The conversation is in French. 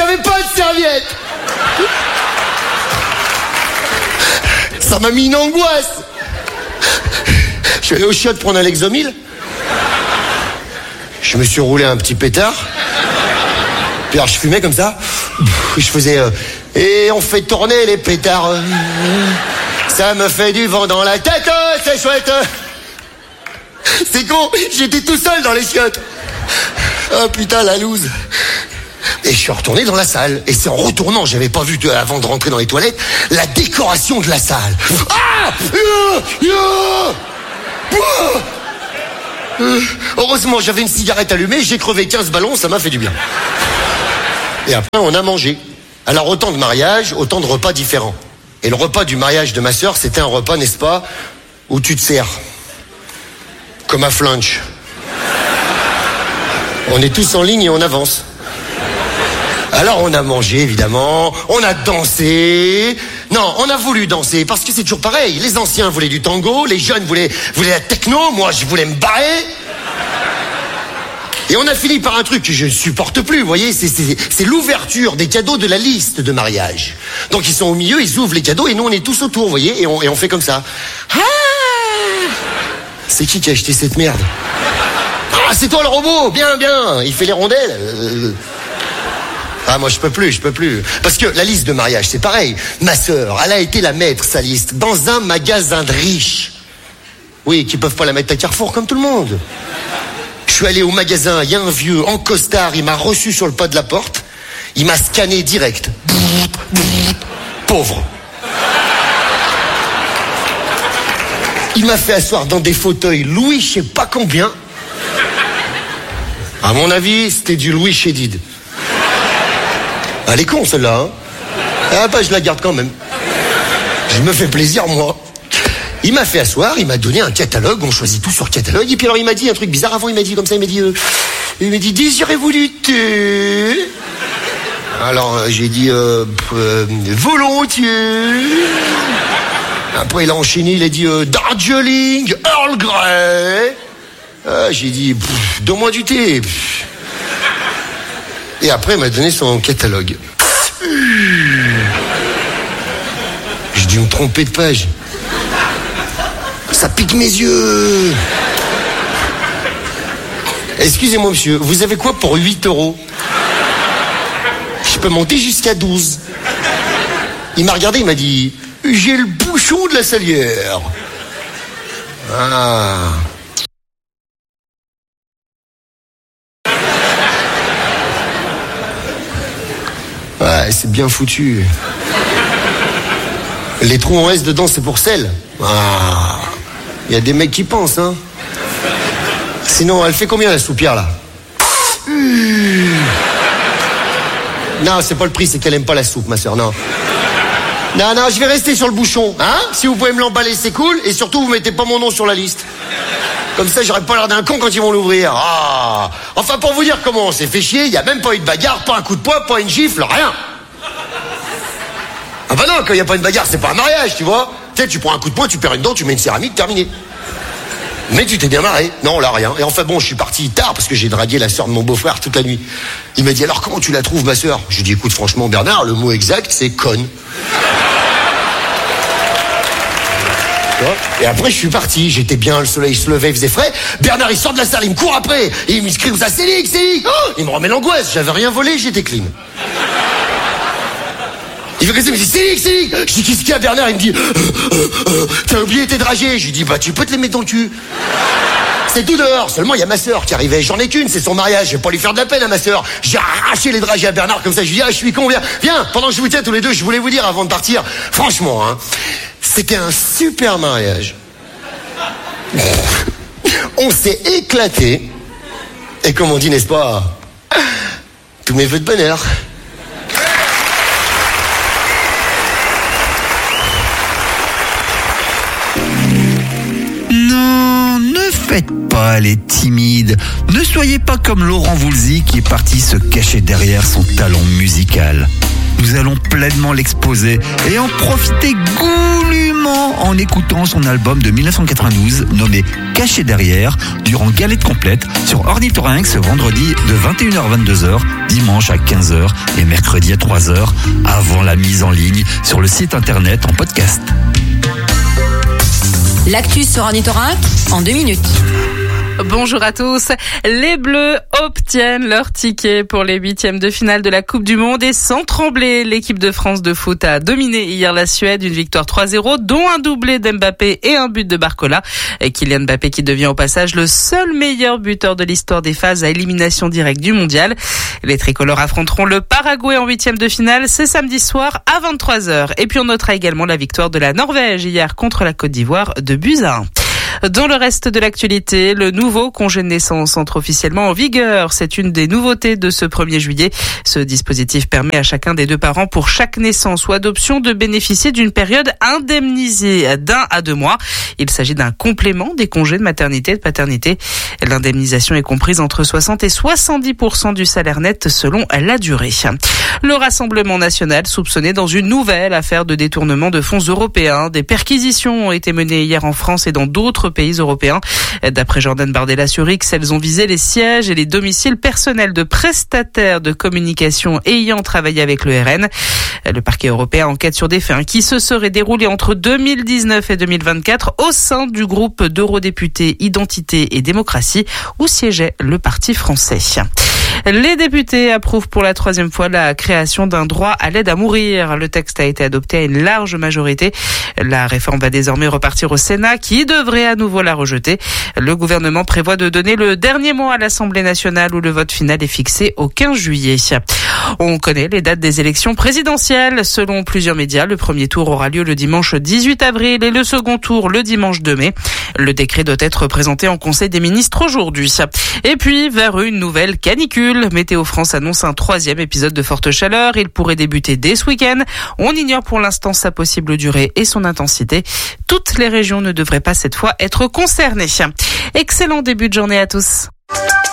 j'avais pas de serviette. Ça m'a mis une angoisse. Je suis allé au chiottes prendre un Lexomil. Je me suis roulé un petit pétard. Puis alors je fumais comme ça. Je faisais... et on fait tourner les pétards. Ça me fait du vent dans la tête, c'est chouette. C'est con, j'étais tout seul dans les chiottes. Oh putain, la loose. Et je suis retourné dans la salle. Et c'est en retournant, j'avais pas vu avant de rentrer dans les toilettes, la décoration de la salle. Ah, heureusement, j'avais une cigarette allumée, j'ai crevé 15 ballons, ça m'a fait du bien. Et après, on a mangé. Alors, autant de mariages, autant de repas différents. Et le repas du mariage de ma sœur, c'était un repas, n'est-ce pas, où tu te sers. Comme à Flunch. On est tous en ligne et on avance. Alors on a mangé, évidemment, on a dansé. Non, on a voulu danser, parce que c'est toujours pareil. Les anciens voulaient du tango, les jeunes voulaient la techno, moi je voulais me barrer. Et on a fini par un truc que je ne supporte plus, vous voyez, c'est l'ouverture des cadeaux de la liste de mariage. Donc ils sont au milieu, ils ouvrent les cadeaux, et nous on est tous autour, vous voyez, et on fait comme ça. Ah, c'est qui a acheté cette merde? Ah, c'est toi le robot, bien, il fait les rondelles. Ah, moi je peux plus. Parce que la liste de mariage, c'est pareil. Ma sœur, elle a été la mettre, sa liste, dans un magasin de riches. Oui, qui peuvent pas la mettre à Carrefour comme tout le monde. Je suis allé au magasin, il y a un vieux en costard, il m'a reçu sur le pas de la porte. Il m'a scanné direct. Pauvre. Il m'a fait asseoir dans des fauteuils Louis je sais pas combien. À mon avis, c'était du Louis Chédid. Elle est con celle-là, hein. Ah bah je la garde quand même. Je me fais plaisir moi. Il m'a fait asseoir, il m'a donné un catalogue, on choisit tout sur catalogue. Et puis alors il m'a dit un truc bizarre avant, il m'a dit comme ça, il m'a dit désirez-vous du thé? Alors j'ai dit volontiers. Après il a enchaîné, il a dit Darjeeling, Earl Grey. J'ai dit donne-moi du thé. Et après, il m'a donné son catalogue. J'ai dû me tromper de page. Ça pique mes yeux. Excusez-moi, monsieur, vous avez quoi pour 8 €? Je peux monter jusqu'à 12. Il m'a regardé, il m'a dit j'ai le bouchon de la salière. Ah. Ouais, c'est bien foutu. Les trous en S dedans, c'est pour sel. Ah, il y a des mecs qui pensent, hein. Sinon, elle fait combien la soupière, là? Non, c'est pas le prix, c'est qu'elle aime pas la soupe, ma soeur, non. Non, je vais rester sur le bouchon, hein. Si vous pouvez me l'emballer, c'est cool. Et surtout, vous mettez pas mon nom sur la liste. Comme ça, j'aurais pas l'air d'un con quand ils vont l'ouvrir. Ah. Enfin, pour vous dire comment on s'est fait chier, il y a même pas eu de bagarre, pas un coup de poing, pas une gifle, rien. Ah bah non, quand il y a pas une bagarre, c'est pas un mariage, tu vois. Tu sais, tu prends un coup de poing, tu perds une dent, tu mets une céramique, terminé. Mais tu t'es bien marré. Non, là, rien. Et enfin bon, je suis parti tard parce que j'ai dragué la sœur de mon beau-frère toute la nuit. Il m'a dit, alors comment tu la trouves, ma sœur? Je lui ai dit, écoute, franchement, Bernard, le mot exact, c'est conne. Et après je suis parti, j'étais bien, le soleil se levait, il faisait frais. Bernard il sort de la salle, il me court après, et il me crie ça, Célic. Oh, il me remet l'angoisse, j'avais rien volé, j'étais clean. Il veut que ça, il me dit Célic. Je dis qu'est-ce qu'il y a, Bernard? Il me dit t'as oublié tes dragées. Je lui dis bah tu peux te les mettre dans le cul. C'est tout dehors, seulement il y a ma sœur qui arrivait, j'en ai qu'une, c'est son mariage, je vais pas lui faire de la peine à ma sœur. J'ai arraché les dragées à Bernard comme ça, je lui dis je suis con, viens, pendant que je vous tiens tous les deux, je voulais vous dire avant de partir, franchement, hein, c'était un super mariage. On s'est éclaté, et comme on dit, n'est-ce pas, tous mes vœux de bonheur. Faites pas les timides. Ne soyez pas comme Laurent Voulzy qui est parti se cacher derrière son talent musical. Nous allons pleinement l'exposer et en profiter goulûment en écoutant son album de 1992 nommé Caché derrière durant Galette complète sur Ornithorynx ce vendredi de 21h à 22h, dimanche à 15h et mercredi à 3h avant la mise en ligne sur le site internet en podcast. L'actu sur Ornithorynx en 2 minutes. Bonjour à tous. Les Bleus obtiennent leur ticket pour les 8e de finale de la Coupe du Monde et sans trembler, l'équipe de France de foot a dominé hier la Suède, une victoire 3-0, dont un doublé d'Mbappé et un but de Barcola. Et Kylian Mbappé qui devient au passage le seul meilleur buteur de l'histoire des phases à élimination directe du mondial. Les tricolores affronteront le Paraguay en 8e de finale, c'est samedi soir à 23h. Et puis on notera également la victoire de la Norvège hier contre la Côte d'Ivoire de buts à 1. Dans le reste de l'actualité, le nouveau congé de naissance entre officiellement en vigueur. C'est une des nouveautés de ce 1er juillet. Ce dispositif permet à chacun des 2 parents pour chaque naissance ou adoption de bénéficier d'une période indemnisée d'1 à 2 mois. Il s'agit d'un complément des congés de maternité et de paternité. L'indemnisation est comprise entre 60 et 70% du salaire net selon la durée. Le Rassemblement national soupçonné dans une nouvelle affaire de détournement de fonds européens. Des perquisitions ont été menées hier en France et dans d'autres pays européens. D'après Jordan Bardella sur X, elles ont visé les sièges et les domiciles personnels de prestataires de communication ayant travaillé avec le RN. Le parquet européen enquête sur des faits qui se seraient déroulés entre 2019 et 2024 au sein du groupe d'eurodéputés Identité et Démocratie où siégeait le Parti français. Les députés approuvent pour la 3e fois la création d'un droit à l'aide à mourir. Le texte a été adopté à une large majorité. La réforme va désormais repartir au Sénat qui devrait à nouveau la rejeter. Le gouvernement prévoit de donner le dernier mot à l'Assemblée nationale où le vote final est fixé au 15 juillet. On connaît les dates des élections présidentielles. Selon plusieurs médias, le premier tour aura lieu le dimanche 18 avril et le second tour le dimanche 2 mai. Le décret doit être présenté en Conseil des ministres aujourd'hui. Et puis, vers une nouvelle canicule. Météo France annonce un 3e épisode de forte chaleur. Il pourrait débuter dès ce week-end. On ignore pour l'instant sa possible durée et son intensité. Toutes les régions ne devraient pas cette fois être concernées. Excellent début de journée à tous.